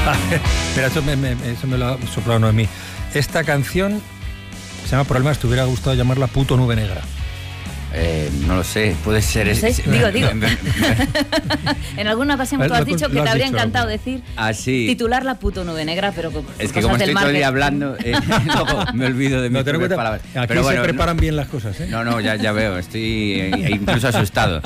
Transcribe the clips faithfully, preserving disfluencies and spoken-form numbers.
Mira, eso me, me, eso me lo ha soplado a mí. Esta canción se llama Problemas, te hubiera gustado llamarla Puto Nube Negra. Eh, no lo sé, puede ser... No sé, es, digo, digo. En alguna ocasión tú has dicho que te habría encantado decir ah, sí. titularla Puto Nube Negra, pero con es que como estoy todo el día hablando, eh, luego me olvido de mis no, propias palabras. Aquí pero se bueno, preparan no, bien las cosas, ¿eh? No, no, ya, ya veo, estoy eh, incluso asustado.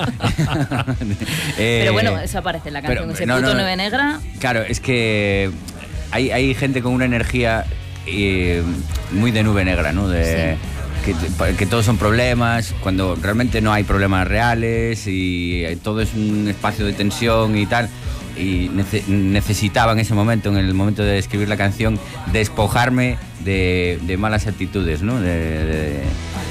eh, pero bueno, eso aparece en la canción, pero, ese no, Puto no, Nube Negra. Claro, es que hay, hay gente con una energía eh, muy de nube negra, ¿no? De, sí. Que, que todos son problemas, cuando realmente no hay problemas reales y todo es un espacio de tensión y tal. Y nece- necesitaba en ese momento, en el momento de escribir la canción, despojarme de, de malas actitudes, ¿no? De, de, de,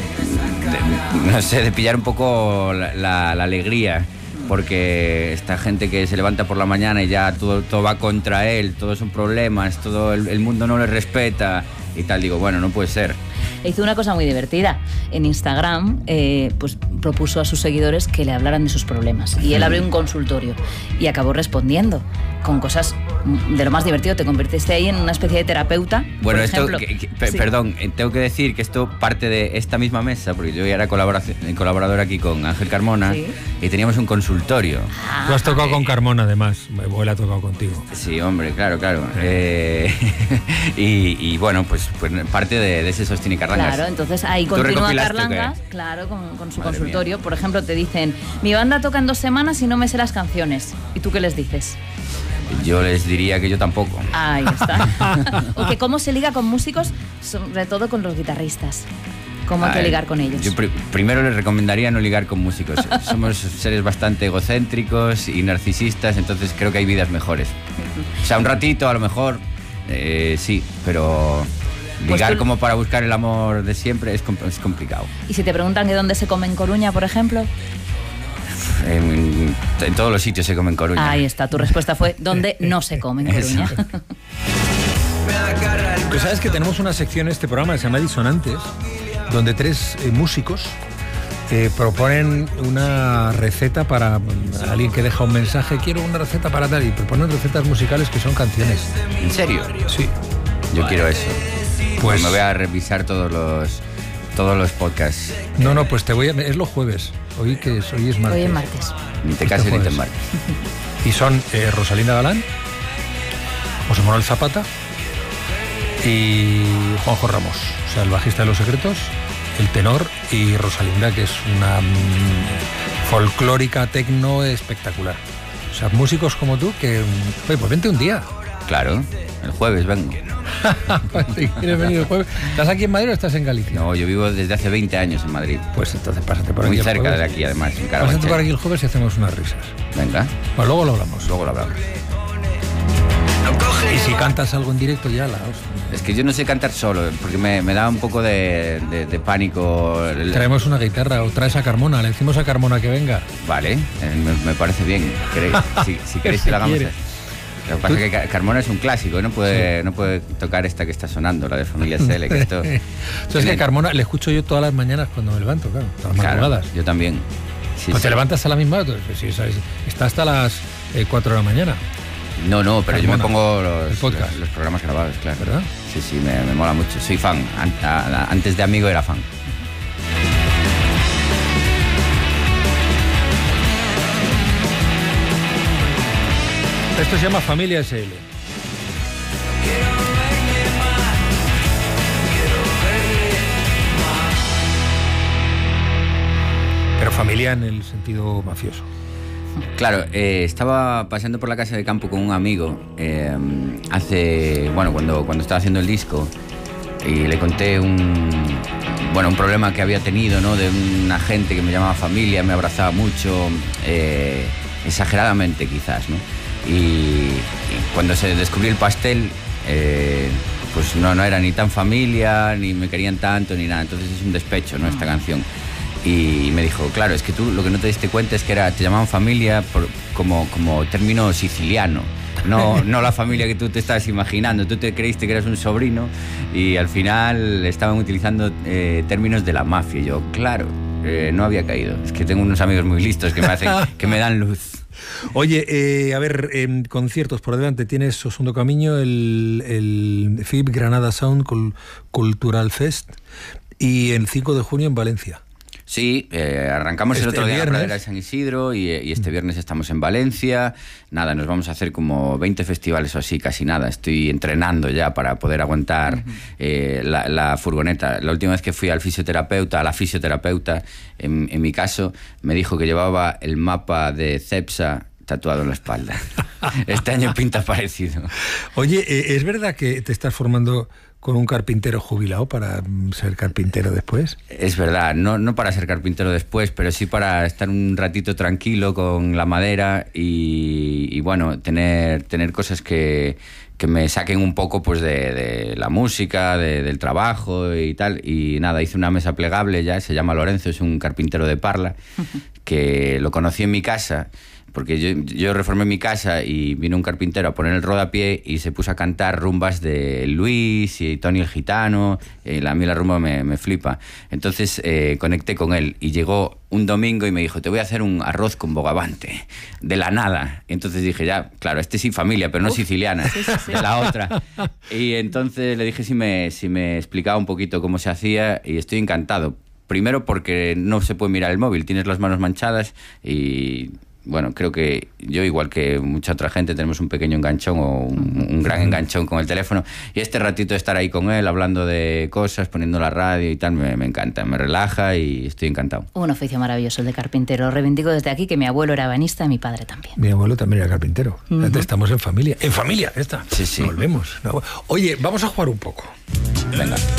no sé, de pillar un poco la, la, la alegría. Porque esta gente que se levanta por la mañana y ya todo, todo va contra él, todos son problemas, todo el, el mundo no le respeta y tal, digo, bueno, no puede ser. Hizo una cosa muy divertida. En Instagram eh, pues propuso a sus seguidores que le hablaran de sus problemas. Y él abrió un consultorio y acabó respondiendo con cosas de lo más divertido. Te convertiste ahí en una especie de terapeuta. Bueno, por esto, ejemplo. que, que, sí. perdón, tengo que decir que esto parte de esta misma mesa, porque yo ya era colaborador aquí con Ángel Carmona, ¿sí? Y teníamos un consultorio. Ah, Tú has tocado eh. con Carmona, además. Él ha tocado contigo. Sí, hombre, claro, claro. Eh, y, y bueno, pues, pues parte de, de ese Sostén y Carlangas. Claro, entonces ahí continúa Carlangas, claro, con, con su Madre consultorio. Mía. Por ejemplo, te dicen, mi banda toca en dos semanas y no me sé las canciones. ¿Y tú qué les dices? Yo les diría que yo tampoco. Ahí está. O que cómo se liga con músicos, sobre todo con los guitarristas. ¿Cómo hay que ligar con ellos? Yo pr- primero les recomendaría no ligar con músicos. Somos seres bastante egocéntricos y narcisistas, entonces creo que hay vidas mejores. O sea, un ratito a lo mejor, eh, sí, pero ligar pues tú... como para buscar el amor de siempre es, compl- es complicado. ¿Y si te preguntan de dónde se come en Coruña, por ejemplo? En, en todos los sitios se come en Coruña. Ahí está, tu respuesta fue ¿dónde no se come en Coruña? Tú sabes que tenemos una sección en este programa que se llama Disonantes, donde tres eh, músicos eh, proponen una receta para alguien que deja un mensaje, quiero una receta para tal, y proponen recetas musicales que son canciones. ¿En serio? Sí. Yo quiero eso. Pues, pues me voy a revisar todos los todos los podcasts. No, no, pues te voy a... Es los jueves. Hoy que es, hoy es martes. Hoy es martes. Ni te cases ni te embarques. Y son eh, Rosalinda Galán, José Manuel Zapata y Juanjo Ramos. O sea, el bajista de Los Secretos, el tenor, y Rosalinda, que es una mmm, folclórica tecno espectacular. O sea, músicos como tú que... Oye, pues vente un día. Claro, el jueves vengo. Si quieres venir el jueves. ¿Estás aquí en Madrid o estás en Galicia? No, yo vivo desde hace veinte años en Madrid. Pues entonces pásate por aquí. Muy cerca de aquí, además, en Carabanchel. Pásate por aquí el jueves y hacemos unas risas. Venga. Pues luego lo hablamos. Luego lo hablamos. Y si cantas algo en directo ya la... Es que yo no sé cantar solo, porque me, me da un poco de, de, de pánico. Traemos una guitarra o traes a Carmona, le decimos a Carmona que venga. Vale, eh, me, me parece bien. Si, si queréis que lo hagamos. Lo que pasa es que Carmona es un clásico, no puede, sí. no puede tocar esta que está sonando, la de Familia Sele. Que esto... Es que Carmona le escucho yo todas las mañanas cuando me levanto, claro, todas las claro, madrugadas. Yo también. Sí, pues sí. Te levantas a la misma hora, sí, ¿sabes? Está hasta las eh, cuatro de la mañana. No, no, pero Carmona, yo me pongo los, los, los programas grabados, claro. ¿Verdad? Sí, sí, me, me mola mucho. Soy fan. Antes de amigo era fan. Esto se llama Familia S L. Pero familia en el sentido mafioso. Claro, eh, estaba paseando por la casa de campo con un amigo eh, hace, bueno, cuando, cuando estaba haciendo el disco, y le conté un, bueno, un problema que había tenido, ¿no? De una gente que me llamaba familia, me abrazaba mucho, eh, exageradamente quizás, ¿no? Y, y cuando se descubrió el pastel, eh, pues no, no era ni tan familia, ni me querían tanto, ni nada. Entonces es un despecho, ¿no? Esta canción. Y me dijo, claro, es que tú lo que no te diste cuenta es que era, te llamaban familia por, como, como término siciliano. No, no la familia que tú te estabas imaginando. Tú te creíste que eras un sobrino y al final estaban utilizando eh, términos de la mafia. Y yo, claro, eh, no había caído. Es que tengo unos amigos muy listos que me hacen, que me dan luz. Oye, eh, a ver, eh, conciertos por delante. Tienes o Segundo Camiño, el, el F I B Granada Sound Cultural Fest y el cinco de junio en Valencia. Sí, eh, arrancamos este el otro día en la Pradera de San Isidro y, y este viernes estamos en Valencia. Nada, nos vamos a hacer como veinte festivales o así, casi nada. Estoy entrenando ya para poder aguantar uh-huh. eh, la, la furgoneta. La última vez que fui al fisioterapeuta, a la fisioterapeuta, en, en mi caso, me dijo que llevaba el mapa de Cepsa tatuado en la espalda. Este año pinta parecido. Oye, eh, ¿es verdad que te estás formando con un carpintero jubilado para ser carpintero después? Es verdad, no, no para ser carpintero después, pero sí para estar un ratito tranquilo con la madera y, y bueno, tener, tener cosas que, que me saquen un poco pues de, de la música, de, del trabajo y tal. Y nada, hice una mesa plegable ya, se llama Lorenzo, es un carpintero de Parla, que lo conocí en mi casa. Porque yo, yo reformé mi casa y vino un carpintero a poner el rodapié y se puso a cantar rumbas de Luis y Tony el Gitano. Y a mí la rumba me, me flipa. Entonces eh, conecté con él y llegó un domingo y me dijo, te voy a hacer un arroz con bogavante, de la nada. Y entonces dije, ya, claro, este sí familia, pero no Uf, siciliana, sí, sí, sí. de la otra. Y entonces le dije si me, si me explicaba un poquito cómo se hacía y estoy encantado. Primero porque no se puede mirar el móvil, tienes las manos manchadas y... Bueno, creo que yo, igual que mucha otra gente, tenemos un pequeño enganchón o un, un gran enganchón con el teléfono. Y este ratito de estar ahí con él, hablando de cosas, poniendo la radio y tal, me, me encanta, me relaja y estoy encantado. Un oficio maravilloso el de carpintero. Reivindico desde aquí que mi abuelo era ebanista y mi padre también. Mi abuelo también era carpintero. Uh-huh. Estamos en familia. ¡En familia! Esta. Sí, sí. Volvemos. Oye, vamos a jugar un poco. Venga.